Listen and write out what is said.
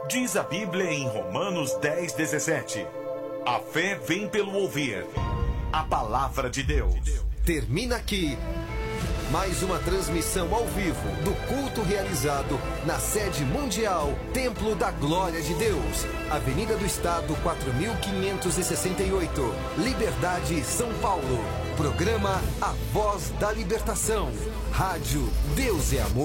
Diz a Bíblia em Romanos 10:17. A fé vem pelo ouvir a palavra de Deus. Termina aqui mais uma transmissão ao vivo do culto realizado na sede mundial Templo da Glória de Deus, Avenida do Estado 4568, Liberdade, São Paulo. Programa A Voz da Libertação. Rádio Deus é Amor.